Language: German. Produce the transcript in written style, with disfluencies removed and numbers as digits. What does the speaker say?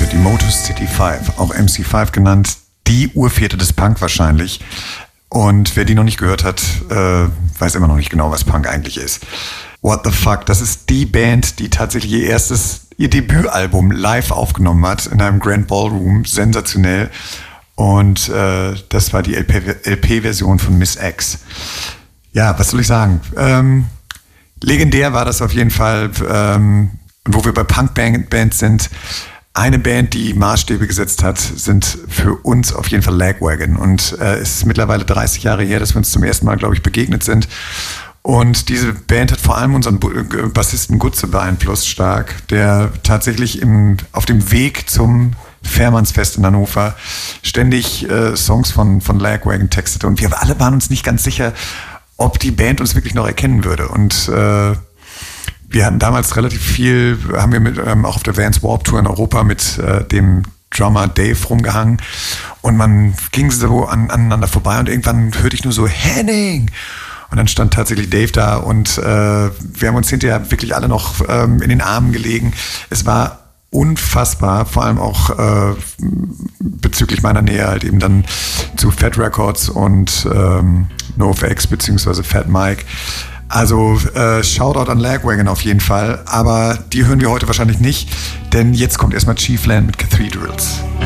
die Motor City 5, auch MC5 genannt, die Urväter des Punk wahrscheinlich. Und wer die noch nicht gehört hat, weiß immer noch nicht genau, was Punk eigentlich ist. What the Fuck, das ist die Band, die tatsächlich ihr Debütalbum live aufgenommen hat in einem Grand Ballroom, sensationell. Und das war die LP-Version von Miss X. Ja, was soll ich sagen? Legendär war das auf jeden Fall, wo wir bei Punk-Bands sind. Eine Band, die Maßstäbe gesetzt hat, sind für uns auf jeden Fall Lagwagon. Und es ist mittlerweile 30 Jahre her, dass wir uns zum ersten Mal, glaube ich, begegnet sind. Und diese Band hat vor allem unseren Bassisten Gutze beeinflusst stark, der tatsächlich auf dem Weg zum Fährmannsfest in Hannover ständig Songs von Lagwagon textete. Und wir alle waren uns nicht ganz sicher, ob die Band uns wirklich noch erkennen würde. Und wir hatten damals relativ viel, haben wir auch auf der Vans Warped Tour in Europa mit dem Drummer Dave rumgehangen. Und man ging so aneinander vorbei und irgendwann hörte ich nur so, Henning! Und dann stand tatsächlich Dave da und wir haben uns hinterher wirklich alle noch in den Armen gelegen. Es war unfassbar, vor allem auch bezüglich meiner Nähe halt eben dann zu Fat Records und NoFX beziehungsweise Fat Mike. Also Shoutout an Lagwagon auf jeden Fall, aber die hören wir heute wahrscheinlich nicht, denn jetzt kommt erstmal Chiefland mit Cathedrals.